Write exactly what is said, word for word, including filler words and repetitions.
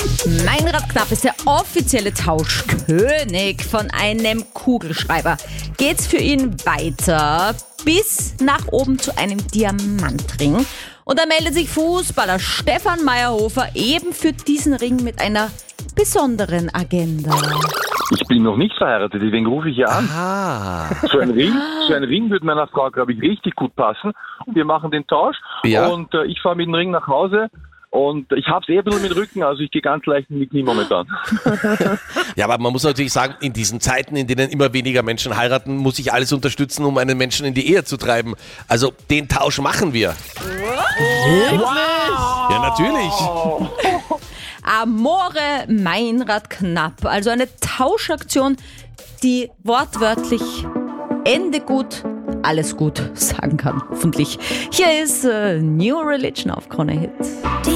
Meinrad Knapp ist der offizielle Tauschkönig von einem Kugelschreiber. Geht's für ihn weiter bis nach oben zu einem Diamantring. Und da meldet sich Fußballer Stefan Meyerhofer eben für diesen Ring mit einer besonderen Agenda. Ich bin noch nicht verheiratet, deswegen rufe ich ja an. Ah. So ein Ring, so ein Ring würde meiner Frau, glaube ich, richtig gut passen. Wir machen den Tausch Ja. und äh, ich fahre mit dem Ring nach Hause. Und ich habe es eh ein bisschen mit dem Rücken, also ich gehe ganz leicht in die Knie momentan. Ja, aber man muss natürlich sagen, in diesen Zeiten, in denen immer weniger Menschen heiraten, muss ich alles unterstützen, um einen Menschen in die Ehe zu treiben. Also den Tausch machen wir. Wirklich? Ja, natürlich. Amore Meinrad Knapp, also eine Tauschaktion, die wortwörtlich Ende gut, alles gut sagen kann, hoffentlich. Hier ist äh, New Religion auf Krone Hit.